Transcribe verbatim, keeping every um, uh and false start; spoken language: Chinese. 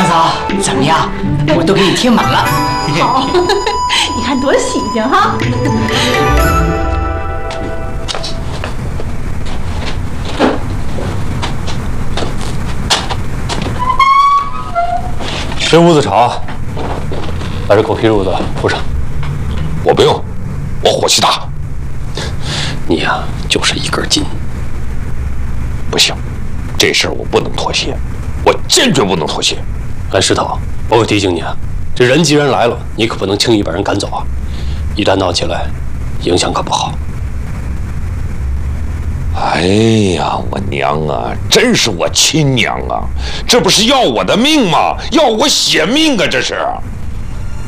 嫂，怎么样？我都给你贴满了。 好，你看多喜庆哈！ 这屋子吵，把这狗皮褥子铺上。 我不用，我火气大。 你呀，就是一根筋。 不行，这事儿我不能妥协，我坚决不能妥协。 哎，石头，我可提醒你啊，这人既然来了，你可不能轻易把人赶走啊！一旦闹起来，影响可不好。 哎呀，我娘啊，真是我亲娘啊！这不是要我的命吗？要我血命啊！这是。